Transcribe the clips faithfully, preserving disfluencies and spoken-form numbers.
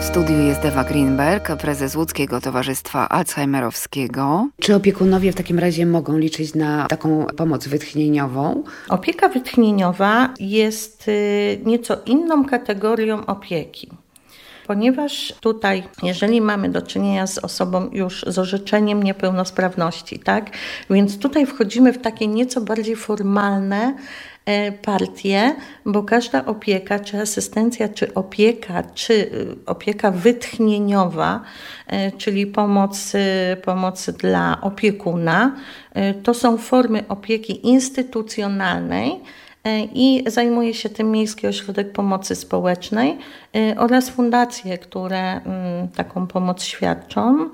studiu jest Ewa Greenberg, prezes Łódzkiego Towarzystwa Alzheimerowskiego. Czy opiekunowie w takim razie mogą liczyć na taką pomoc wytchnieniową? Opieka wytchnieniowa jest nieco inną kategorią opieki. Ponieważ tutaj, jeżeli mamy do czynienia z osobą już z orzeczeniem niepełnosprawności, tak, więc tutaj wchodzimy w takie nieco bardziej formalne partie, bo każda opieka, czy asystencja, czy opieka, czy opieka wytchnieniowa, czyli pomoc, pomoc dla opiekuna, to są formy opieki instytucjonalnej, i zajmuje się tym Miejski Ośrodek Pomocy Społecznej oraz fundacje, które taką pomoc świadczą.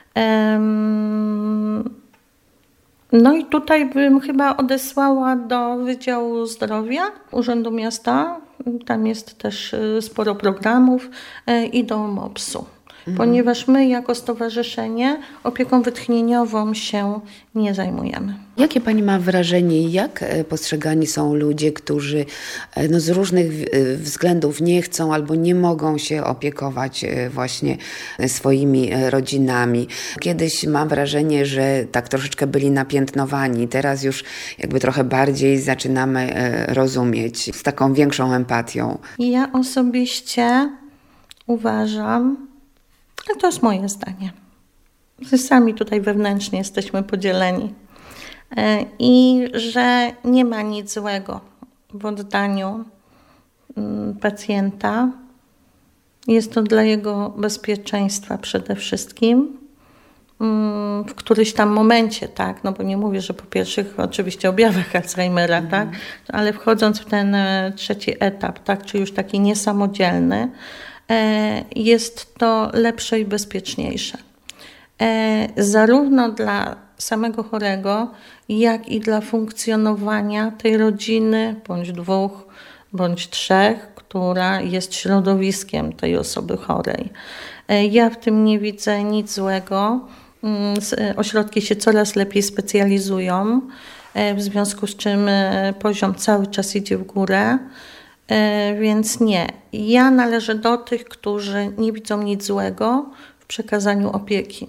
No i tutaj bym chyba odesłała do Wydziału Zdrowia Urzędu Miasta, tam jest też sporo programów, i do mopsu. Mhm. Ponieważ my jako stowarzyszenie opieką wytchnieniową się nie zajmujemy. Jakie pani ma wrażenie, jak postrzegani są ludzie, którzy no, z różnych względów nie chcą albo nie mogą się opiekować właśnie swoimi rodzinami? Kiedyś mam wrażenie, że tak troszeczkę byli napiętnowani, teraz już jakby trochę bardziej zaczynamy rozumieć, z taką większą empatią. Ja osobiście uważam, ale to jest moje zdanie. Sami tutaj wewnętrznie jesteśmy podzieleni. I że nie ma nic złego w oddaniu pacjenta. Jest to dla jego bezpieczeństwa przede wszystkim. W którymś tam momencie, tak, no bo nie mówię, że po pierwszych oczywiście objawach Alzheimera, mm. tak, ale wchodząc w ten trzeci etap, tak, czy już taki niesamodzielny, jest to lepsze i bezpieczniejsze. Zarówno dla samego chorego, jak i dla funkcjonowania tej rodziny, bądź dwóch, bądź trzech, która jest środowiskiem tej osoby chorej. Ja w tym nie widzę nic złego. Ośrodki się coraz lepiej specjalizują, w związku z czym poziom cały czas idzie w górę. Więc nie. Ja należę do tych, którzy nie widzą nic złego w przekazaniu opieki.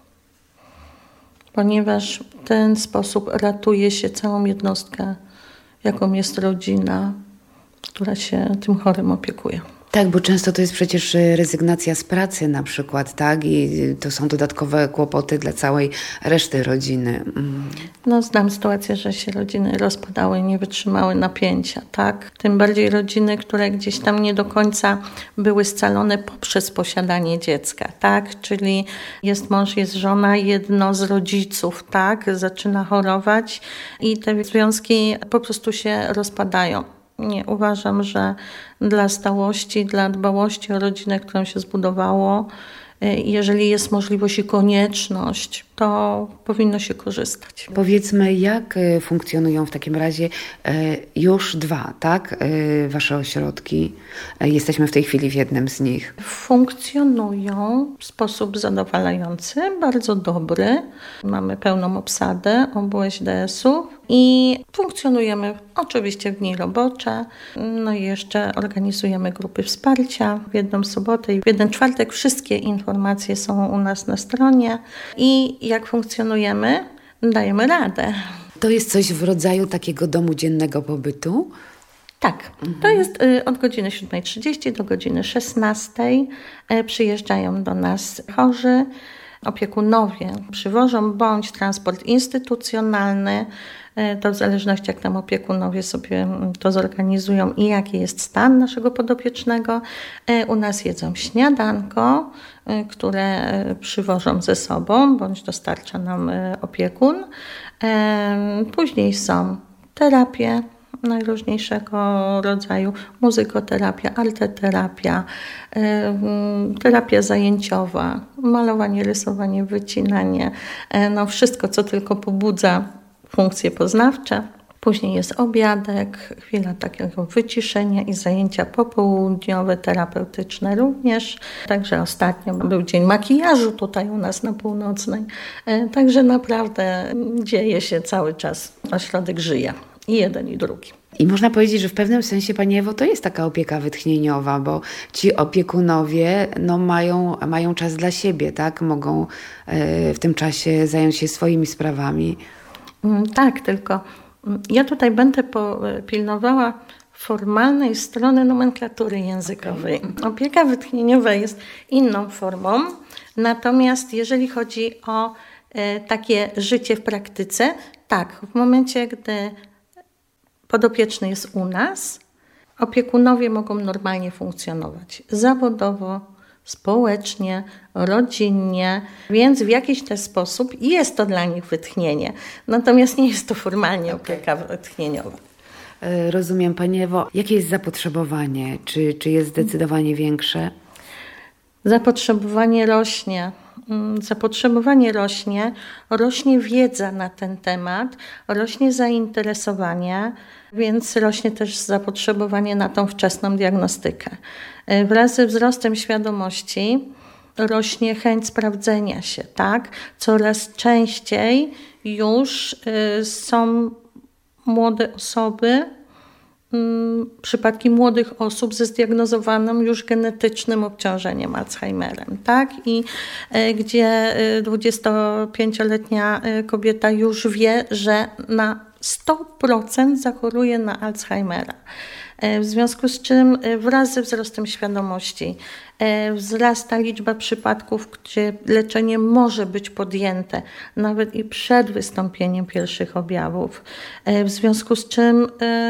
Ponieważ w ten sposób ratuje się całą jednostkę, jaką jest rodzina, która się tym chorym opiekuje. Tak, bo często to jest przecież rezygnacja z pracy na przykład, tak? I to są dodatkowe kłopoty dla całej reszty rodziny. Mm. No znam sytuację, że się rodziny rozpadały i nie wytrzymały napięcia, tak? Tym bardziej rodziny, które gdzieś tam nie do końca były scalone poprzez posiadanie dziecka, tak? Czyli jest mąż, jest żona, jedno z rodziców, tak? Zaczyna chorować i te związki po prostu się rozpadają. Nie, uważam, że dla stałości, dla dbałości o rodzinę, którą się zbudowało, jeżeli jest możliwość i konieczność, to powinno się korzystać. Powiedzmy, jak funkcjonują w takim razie już dwa, tak, wasze ośrodki? Jesteśmy w tej chwili w jednym z nich. Funkcjonują w sposób zadowalający, bardzo dobry. Mamy pełną obsadę obu es de esów i funkcjonujemy oczywiście w dni robocze. No i jeszcze organizujemy grupy wsparcia w jedną sobotę i w jeden czwartek. Wszystkie informacje są u nas na stronie i jak funkcjonujemy, dajemy radę. To jest coś w rodzaju takiego domu dziennego pobytu? Tak, mhm. To jest od godziny siódmej trzydzieści do godziny szesnastej. Przyjeżdżają do nas chorzy, opiekunowie przywożą bądź transport instytucjonalny, to w zależności jak tam opiekunowie sobie to zorganizują i jaki jest stan naszego podopiecznego. U nas jedzą śniadanko, które przywożą ze sobą, bądź dostarcza nam opiekun. Później są terapie najróżniejszego rodzaju, muzykoterapia, arteterapia, terapia zajęciowa, malowanie, rysowanie, wycinanie, no wszystko, co tylko pobudza funkcje poznawcze. Później jest obiadek, chwila takiego wyciszenia i zajęcia popołudniowe, terapeutyczne również. Także ostatnio był dzień makijażu tutaj u nas na Północnej. Także naprawdę dzieje się cały czas. Ośrodek żyje. I jeden, i drugi. I można powiedzieć, że w pewnym sensie, Pani Ewo, to jest taka opieka wytchnieniowa, bo ci opiekunowie no, mają, mają czas dla siebie, tak? Mogą w tym czasie zająć się swoimi sprawami. Tak, tylko ja tutaj będę pilnowała formalnej strony nomenklatury językowej. Opieka wytchnieniowa jest inną formą, natomiast jeżeli chodzi o takie życie w praktyce, tak, w momencie, gdy podopieczny jest u nas, opiekunowie mogą normalnie funkcjonować zawodowo, społecznie, rodzinnie, więc w jakiś ten sposób jest to dla nich wytchnienie. Natomiast nie jest to formalnie opieka wytchnieniowa. Rozumiem, Pani Ewo. Jakie jest zapotrzebowanie? Czy, czy jest zdecydowanie większe? Zapotrzebowanie rośnie. Zapotrzebowanie rośnie, rośnie wiedza na ten temat, rośnie zainteresowanie, więc rośnie też zapotrzebowanie na tą wczesną diagnostykę. Wraz ze wzrostem świadomości rośnie chęć sprawdzenia się, tak? Coraz częściej już są młode osoby, przypadki młodych osób ze zdiagnozowanym już genetycznym obciążeniem Alzheimerem, tak? I gdzie dwudziestopięcioletnia kobieta już wie, że na sto procent zachoruje na Alzheimera. W związku z czym wraz ze wzrostem świadomości wzrasta liczba przypadków, gdzie leczenie może być podjęte nawet i przed wystąpieniem pierwszych objawów. W związku z czym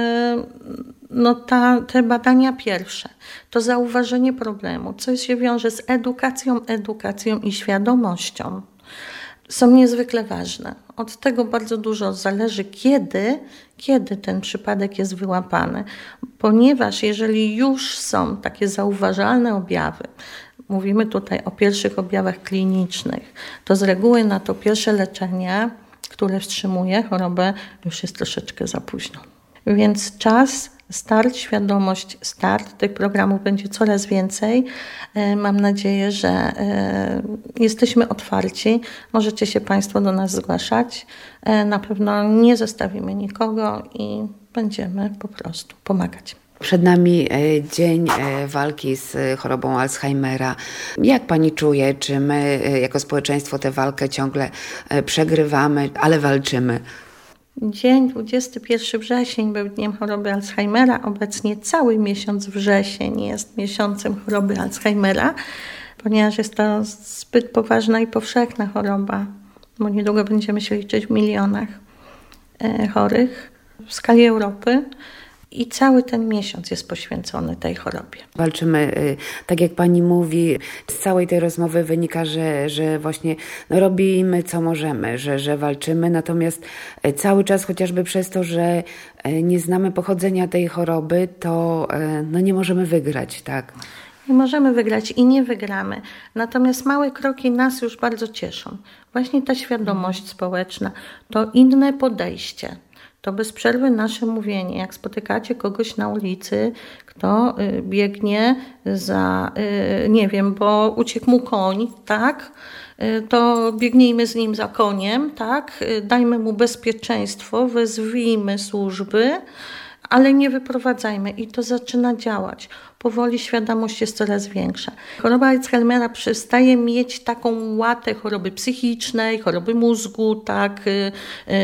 no ta, te badania pierwsze, to zauważenie problemu, co się wiąże z edukacją, edukacją i świadomością, są niezwykle ważne. Od tego bardzo dużo zależy, kiedy, kiedy ten przypadek jest wyłapany. Ponieważ jeżeli już są takie zauważalne objawy, mówimy tutaj o pierwszych objawach klinicznych, to z reguły na to pierwsze leczenie, które wstrzymuje chorobę, już jest troszeczkę za późno. Więc czas, start, świadomość, start. Tych programów będzie coraz więcej. Mam nadzieję, że jesteśmy otwarci. Możecie się Państwo do nas zgłaszać. Na pewno nie zostawimy nikogo i będziemy po prostu pomagać. Przed nami dzień walki z chorobą Alzheimera. Jak Pani czuje, czy my jako społeczeństwo tę walkę ciągle przegrywamy, ale walczymy? Dzień dwudziestego pierwszego września był dniem choroby Alzheimera. Obecnie cały miesiąc wrzesień jest miesiącem choroby Alzheimera, ponieważ jest to zbyt poważna i powszechna choroba, bo niedługo będziemy się liczyć w milionach chorych w skali Europy. I cały ten miesiąc jest poświęcony tej chorobie. Walczymy, tak jak Pani mówi, z całej tej rozmowy wynika, że, że właśnie no, robimy co możemy, że, że walczymy, natomiast cały czas chociażby przez to, że nie znamy pochodzenia tej choroby, to no, nie możemy wygrać, tak? Nie możemy wygrać i nie wygramy. Natomiast małe kroki nas już bardzo cieszą. Właśnie ta świadomość społeczna, to inne podejście. To bez przerwy nasze mówienie, jak spotykacie kogoś na ulicy, kto biegnie za, nie wiem, bo uciekł mu koń, tak? To biegnijmy z nim za koniem, tak? Dajmy mu bezpieczeństwo, wezwijmy służby, ale nie wyprowadzajmy i to zaczyna działać. Powoli świadomość jest coraz większa. Choroba Alzheimera przestaje mieć taką łatę choroby psychicznej, choroby mózgu, tak, yy,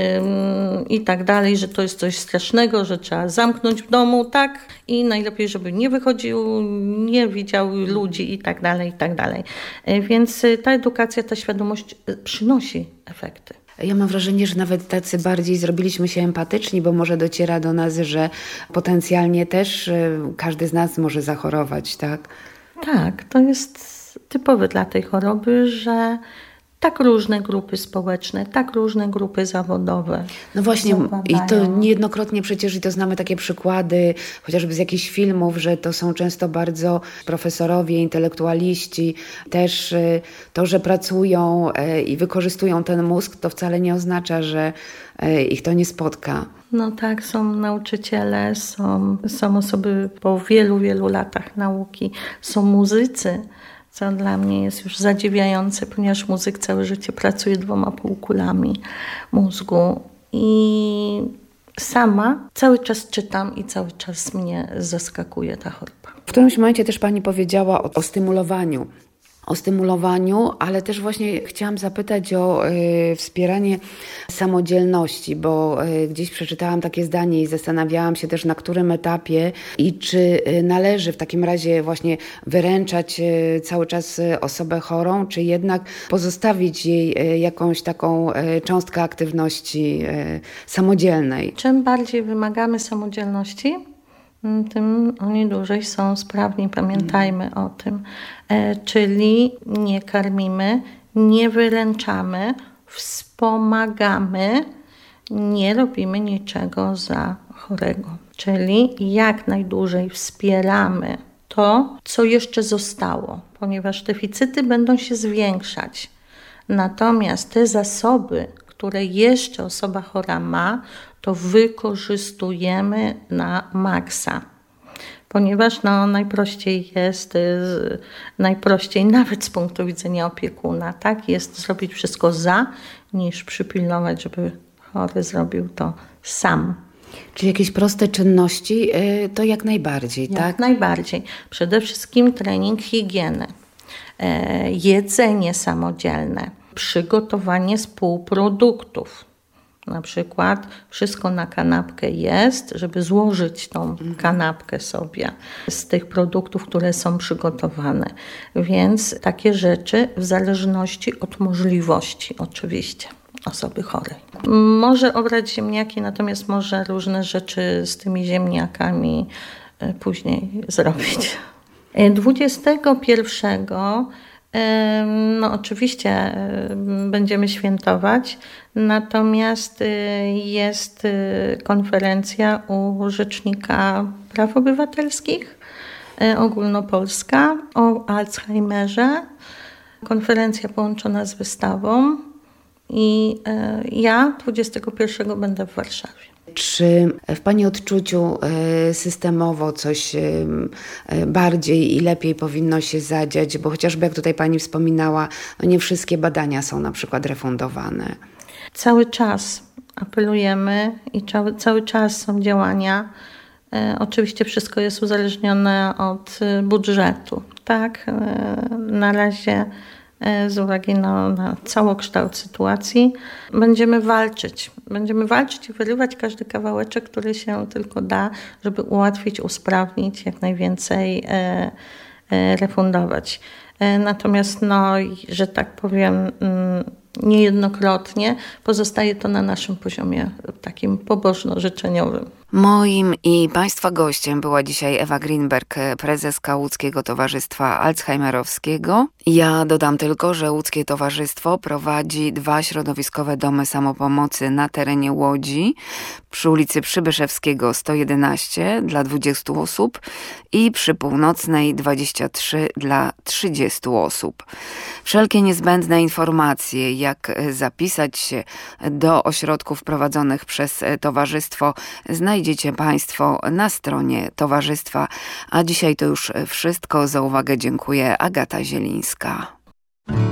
yy, i tak dalej, że to jest coś strasznego, że trzeba zamknąć w domu, tak, i najlepiej, żeby nie wychodził, nie widział ludzi i tak dalej, i tak dalej. Yy, więc ta edukacja, ta świadomość przynosi efekty. Ja mam wrażenie, że nawet tacy bardziej zrobiliśmy się empatyczni, bo może dociera do nas, że potencjalnie też każdy z nas może zachorować, tak? Tak, to jest typowe dla tej choroby, że tak różne grupy społeczne, tak różne grupy zawodowe. No właśnie i to niejednokrotnie przecież i to znamy takie przykłady, chociażby z jakichś filmów, że to są często bardzo profesorowie, intelektualiści. Też to, że pracują i wykorzystują ten mózg, to wcale nie oznacza, że ich to nie spotka. No tak, są nauczyciele, są, są osoby po wielu, wielu latach nauki, są muzycy, co dla mnie jest już zadziwiające, ponieważ muzyk całe życie pracuje dwoma półkulami mózgu i sama cały czas czytam i cały czas mnie zaskakuje ta choroba. W którymś momencie też Pani powiedziała o, o stymulowaniu. O stymulowaniu, ale też właśnie chciałam zapytać o y, wspieranie samodzielności, bo y, gdzieś przeczytałam takie zdanie i zastanawiałam się też, na którym etapie i czy y, należy w takim razie właśnie wyręczać y, cały czas y, osobę chorą, czy jednak pozostawić jej y, jakąś taką y, cząstkę aktywności y, samodzielnej. Czym bardziej wymagamy samodzielności, tym oni dłużej są sprawni. Pamiętajmy mm. o tym. E, czyli nie karmimy, nie wyręczamy, wspomagamy, nie robimy niczego za chorego. Czyli jak najdłużej wspieramy to, co jeszcze zostało, ponieważ deficyty będą się zwiększać. Natomiast te zasoby, które jeszcze osoba chora ma, to wykorzystujemy na maksa. Ponieważ no, najprościej jest, najprościej nawet z punktu widzenia opiekuna, tak, jest zrobić wszystko za, niż przypilnować, żeby chory zrobił to sam. Czyli jakieś proste czynności, to jak najbardziej, jak tak? Jak najbardziej. Przede wszystkim trening higieny, jedzenie samodzielne, przygotowanie z półproduktów. Na przykład wszystko na kanapkę jest, żeby złożyć tą kanapkę sobie z tych produktów, które są przygotowane. Więc takie rzeczy w zależności od możliwości oczywiście osoby chorej. Może obrać ziemniaki, natomiast może różne rzeczy z tymi ziemniakami później zrobić. dwudziestego pierwszego No oczywiście będziemy świętować, natomiast jest konferencja u Rzecznika Praw Obywatelskich ogólnopolska o Alzheimerze. Konferencja połączona z wystawą i ja dwudziestego pierwszego będę w Warszawie. Czy w Pani odczuciu systemowo coś bardziej i lepiej powinno się zadziać? Bo chociażby jak tutaj Pani wspominała, no nie wszystkie badania są na przykład refundowane. Cały czas apelujemy i cały, cały czas są działania. Oczywiście wszystko jest uzależnione od budżetu. Tak? Na razie z uwagi na, na całokształt sytuacji będziemy walczyć. Będziemy walczyć i wyrywać każdy kawałeczek, który się tylko da, żeby ułatwić, usprawnić, jak najwięcej e, e, refundować. E, natomiast, no, że tak powiem, mm, niejednokrotnie pozostaje to na naszym poziomie takim pobożno-życzeniowym. Moim i Państwa gościem była dzisiaj Ewa Greenberg, prezeska Łódzkiego Towarzystwa Alzheimerowskiego. Ja dodam tylko, że Łódzkie Towarzystwo prowadzi dwa środowiskowe domy samopomocy na terenie Łodzi przy ulicy Przybyszewskiego sto jedenaście dla dwudziestu osób i przy Północnej dwadzieścia trzy dla trzydziestu osób. Wszelkie niezbędne informacje, jak zapisać się do ośrodków prowadzonych przez Towarzystwo, znajdziecie Państwo na stronie Towarzystwa. A dzisiaj to już wszystko. Za uwagę dziękuję. Agata Zielińska.